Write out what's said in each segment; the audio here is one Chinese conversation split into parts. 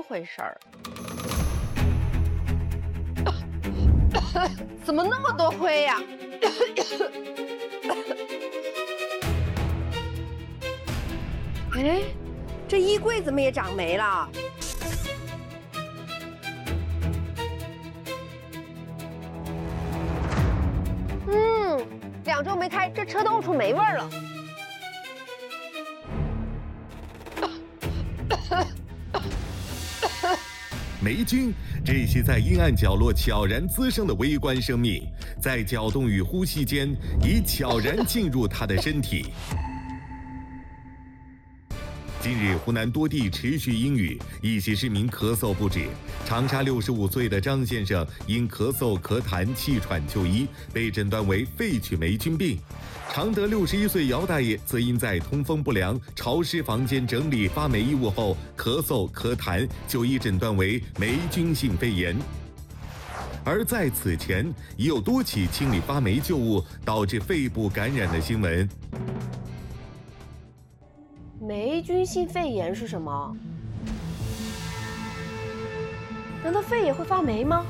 么回事儿？怎么那么多灰呀？哎，这衣柜怎么也长霉了？2周没开，这车都出霉味儿了。 霉菌，这些在阴暗角落悄然滋生的微观生命，在搅动与呼吸间，已悄然进入他的身体。近日，湖南多地持续阴雨，一些市民咳嗽不止。长沙65岁的张先生因咳嗽、咳痰、气喘就医，被诊断为肺曲霉菌病。常德61岁姚大爷则因在通风不良、潮湿房间整理发霉衣物后咳嗽、咳痰，就医诊断为霉菌性肺炎。而在此前，已有多起清理发霉旧物导致肺部感染的新闻。 霉菌性肺炎是什么？难道肺也会发霉吗？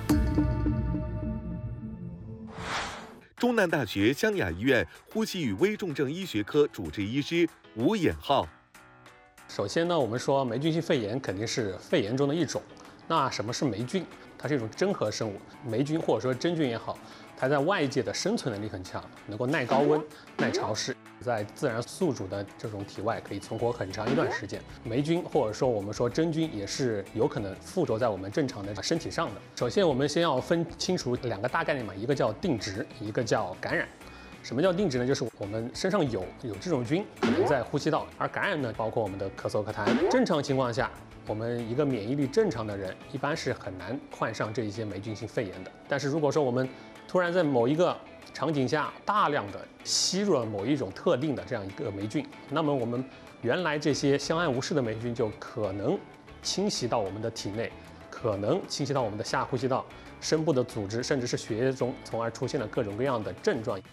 中南大学湘雅医院呼吸与危重症医学科主治医师吴衍浩。 首先呢，我们说霉菌性肺炎肯定是肺炎中的一种。那什么是霉菌？它是一种真核生物，霉菌或者说真菌也好，它在外界的生存能力很强，能够耐高温、耐潮湿，在自然宿主的这种体外可以存活很长一段时间。霉菌或者说我们说真菌也是有可能附着在我们正常的身体上的。首先，我们先要分清楚2个大概念嘛，一个叫定植，一个叫感染。什么叫定植呢？就是我们身上有这种菌，可能在呼吸道，而感染呢，包括我们的咳嗽、咳痰。正常情况下，我们一个免疫力正常的人，一般是很难患上这一些霉菌性肺炎的。但是如果说我们突然在某一个场景下大量的吸入了某一种特定的这样一个霉菌，那么我们原来这些相安无事的霉菌就可能侵袭到我们的体内，可能侵袭到我们的下呼吸道、深部的组织，甚至是血液中，从而出现了各种各样的症状。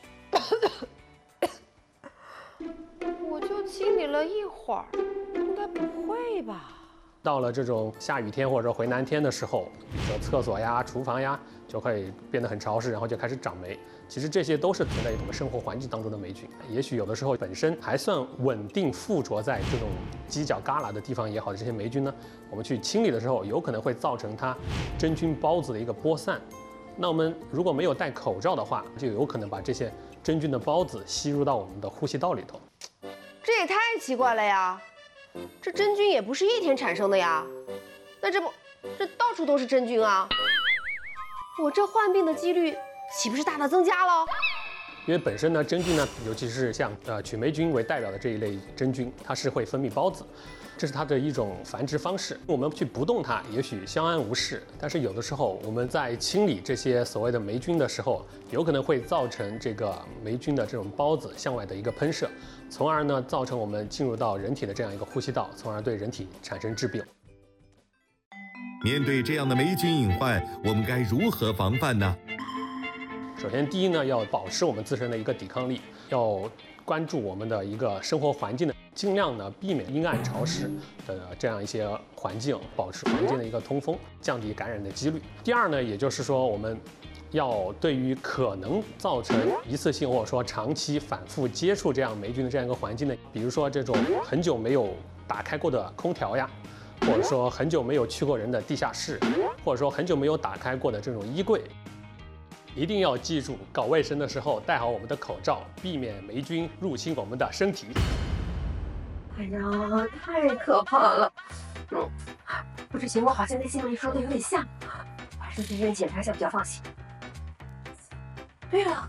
我就清理了一会儿，应该不会吧？ 到了这种下雨天或者回南天的时候，比如说厕所呀、厨房呀，就会变得很潮湿，然后就开始长霉。其实这些都是存在于我们生活环境当中的霉菌。也许有的时候本身还算稳定附着在这种犄角旮旯的地方也好的这些霉菌呢，我们去清理的时候，有可能会造成它真菌孢子的一个播散。那我们如果没有戴口罩的话，就有可能把这些真菌的孢子吸入到我们的呼吸道里头。 这也太奇怪了呀！这真菌也不是一天产生的呀，那这到处都是真菌啊！我这患病的几率岂不是大大增加了？ 因为本身呢，真菌呢，尤其是像曲霉菌为代表的这一类真菌，它是会分泌孢子，这是它的一种繁殖方式。我们去不动它，也许相安无事，但是有的时候我们在清理这些所谓的霉菌的时候，有可能会造成这个霉菌的这种孢子向外的一个喷射，从而呢造成我们进入到人体的这样一个呼吸道，从而对人体产生致病。 面对这样的霉菌隐患，我们该如何防范呢？ 首先，第一呢，要保持我们自身的一个抵抗力，要关注我们的一个生活环境的，尽量呢避免阴暗潮湿的这样一些环境，保持房间的一个通风，降低感染的几率。第二呢，也就是说我们要对于可能造成一次性或者说长期反复接触这样霉菌的这样一个环境呢，比如说这种很久没有打开过的空调呀，或者说很久没有去过人的地下室，或者说很久没有打开过的这种衣柜。一定要记住，搞卫生的时候戴好我们的口罩，避免霉菌入侵我们的身体。 哎呀，太可怕了！不知情，我好像跟新闻里说的有点像，还是去医院检查一下比较放心。对了，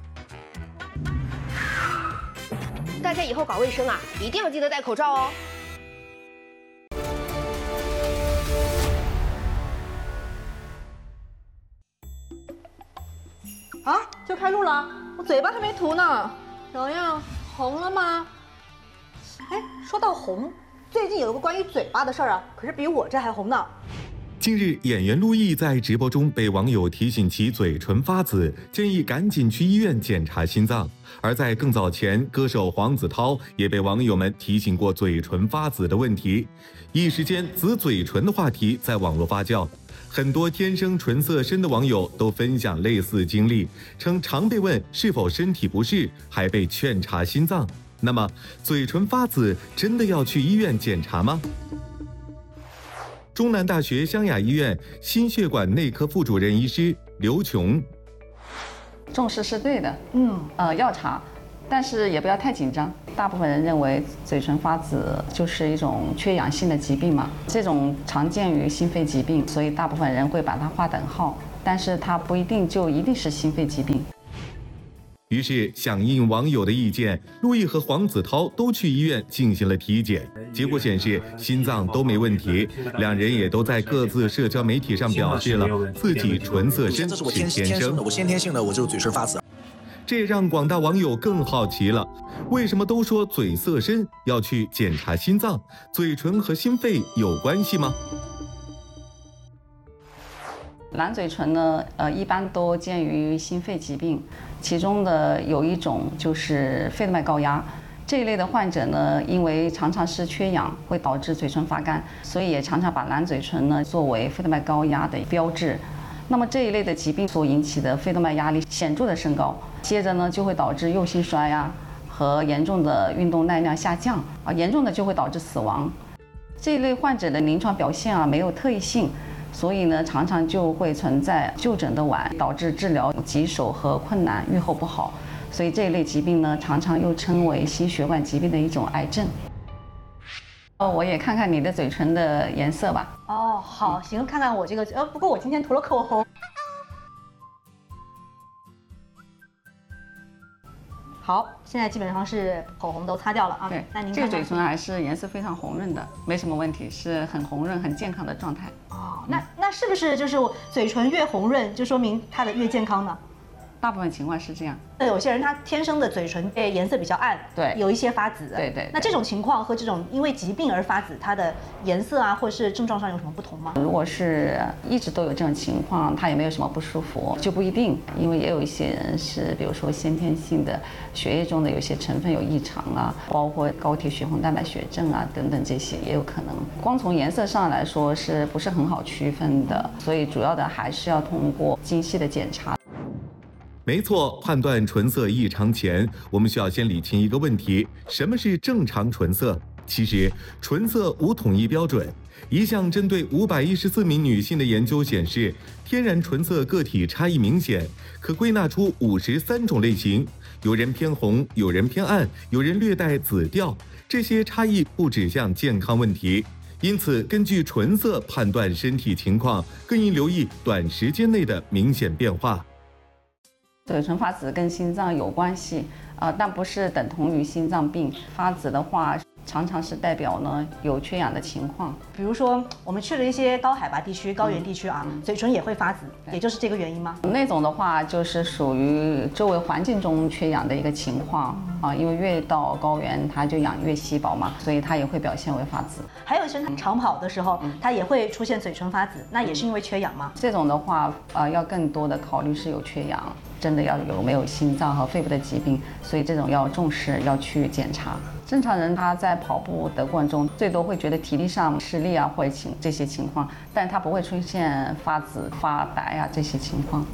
大家以后搞卫生啊，一定要记得戴口罩哦。 啊，就开录了，我嘴巴还没涂呢。怎样，红了吗？哎，说到红，最近有一个关于嘴巴的事儿啊，可是比我这还红呢。 近日，演员陆毅在直播中被网友提醒其嘴唇发紫，建议赶紧去医院检查心脏。而在更早前，歌手黄子韬也被网友们提醒过嘴唇发紫的问题。一时间，紫嘴唇的话题在网络发酵。很多天生唇色深的网友都分享类似经历，称常被问是否身体不适，还被劝查心脏。那么，嘴唇发紫真的要去医院检查吗？中南大学湘雅医院心血管内科副主任医师刘琼， 重视是对的，要查，但是也不要太紧张。大部分人认为嘴唇发紫就是一种缺氧性的疾病嘛，这种常见于心肺疾病，所以大部分人会把它划等号，但是它不一定是心肺疾病。 于是，响应网友的意见，陆毅和黄子韬都去医院进行了体检，结果显示心脏都没问题。两人也都在各自社交媒体上表示了自己唇色深是天生的， 我先天性的，我就是嘴唇发紫。 这也让广大网友更好奇了，为什么都说嘴色深要去检查心脏？嘴唇和心肺有关系吗？ 蓝嘴唇呢，一般都见于心肺疾病，其中的有一种就是肺动脉高压。这一类的患者呢，因为常常是缺氧，会导致嘴唇发干，所以也常常把蓝嘴唇呢作为肺动脉高压的标志。那么这一类的疾病所引起的肺动脉压力显著的升高，接着呢就会导致右心衰啊和严重的运动耐量下降啊，严重的就会导致死亡。这一类患者的临床表现没有特异性。所以呢，常常就会存在就诊的晚，导致治疗棘手和困难，预后不好。所以这一类疾病呢，常常又称为心血管疾病的一种癌症。我也看看你的嘴唇的颜色吧。 哦，好，行，看看我这个，不过我今天涂了口红。好，现在基本上是口红都擦掉了啊。 对， 那您这个嘴唇还是颜色非常红润的，没什么问题，是很红润、很健康的状态。 哦，那是不是就是嘴唇越红润，就说明它的越健康呢？ 大部分情况是这样。 那有些人他天生的嘴唇颜色比较暗， 对， 有一些发紫的。 对。 那这种情况和这种因为疾病而发紫，它的颜色啊，或是症状上有什么不同吗？ 如果是一直都有这种情况，他也没有什么不舒服，就不一定，因为也有一些人是，比如说先天性的血液中的有些成分有异常啊，包括高铁血红蛋白血症啊等等，这些也有可能。光从颜色上来说是不是很好区分的？所以主要的还是要通过精细的检查。 没错，判断唇色异常前，我们需要先理清一个问题：什么是正常唇色？其实，唇色无统一标准。一项针对514名女性的研究显示，天然唇色个体差异明显，可归纳出53种类型。有人偏红，有人偏暗，有人略带紫调。这些差异不指向健康问题。因此，根据唇色判断身体情况，更应留意短时间内的明显变化。 嘴唇发紫跟心脏有关系，但不是等同于心脏病。发紫的话，常常是代表呢有缺氧的情况。 比如说我们去了一些高海拔地区、高原地区啊，嘴唇也会发紫，也就是这个原因吗？ 那种的话就是属于周围环境中缺氧的一个情况啊，因为越到高原它就氧越稀薄嘛，所以它也会表现为发紫。 还有一些人长跑的时候，它也会出现嘴唇发紫，那也是因为缺氧吗？ 这种的话，要更多的考虑是有缺氧，真的要有没有心脏和肺部的疾病，所以这种要重视，要去检查。正常人他在跑步的过程中，最多会觉得体力上吃力啊，或者这些情况，但他不会出现发紫、发白啊这些情况。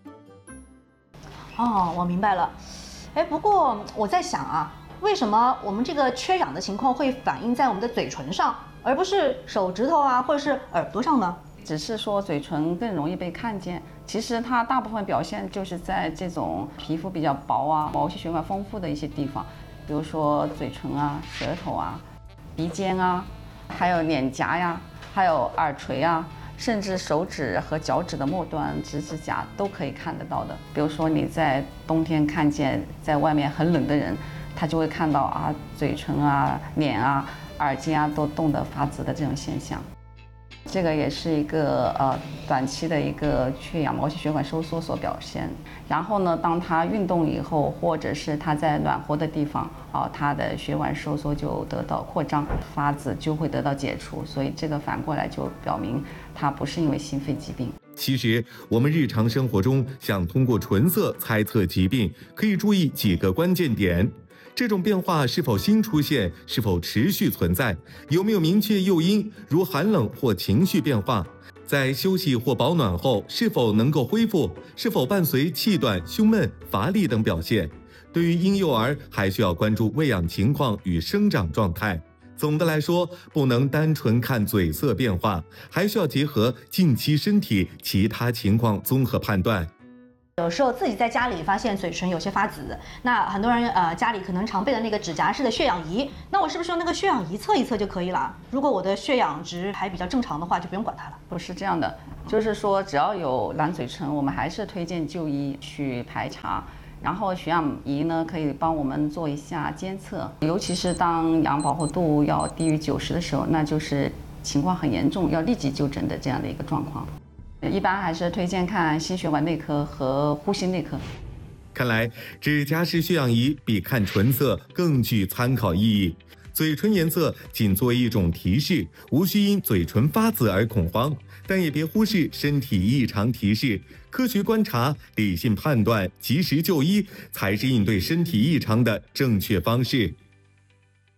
哦，我明白了。不过我在想啊，为什么我们这个缺氧的情况会反映在我们的嘴唇上，而不是手指头啊，或者是耳朵上呢？ 只是说嘴唇更容易被看见，其实它大部分表现就是在这种皮肤比较薄啊、毛细血管丰富的一些地方，比如说嘴唇啊、舌头啊、鼻尖啊，还有脸颊呀，还有耳垂啊，甚至手指和脚趾的末端、指甲都可以看得到的。比如说你在冬天看见在外面很冷的人，他就会看到嘴唇啊、脸啊、耳尖啊都冻得发紫的这种现象。 这个也是一个短期的一个缺氧毛细血管收缩所表现。然后呢，当它运动以后，或者是它在暖和的地方，它的血管收缩就得到扩张，发子就会得到解除。所以这个反过来就表明它不是因为心肺疾病。 其实，我们日常生活中想通过唇色猜测疾病，可以注意几个关键点。这种变化是否新出现，是否持续存在，有没有明确诱因，如寒冷或情绪变化，在休息或保暖后是否能够恢复，是否伴随气短、胸闷、乏力等表现。对于婴幼儿，还需要关注喂养情况与生长状态。总的来说，不能单纯看嘴色变化，还需要结合近期身体其他情况综合判断。 有时候自己在家里发现嘴唇有些发紫，那很多人家里可能常备的那个指甲式的血氧仪，那我是不是用那个血氧仪测一测就可以了？如果我的血氧值还比较正常的话，就不用管它了。 不是这样的，就是说只要有蓝嘴唇，我们还是推荐就医去排查。然后血氧仪呢，可以帮我们做一下监测，尤其是当氧饱和度要低于90的时候，那就是情况很严重，要立即就诊的这样的一个状况。一般还是推荐看心血管内科和呼吸内科。 看来指甲式血氧仪比看唇色更具参考意义。嘴唇颜色仅作为一种提示，无需因嘴唇发紫而恐慌，但也别忽视身体异常提示。科学观察、理性判断、及时就医，才是应对身体异常的正确方式。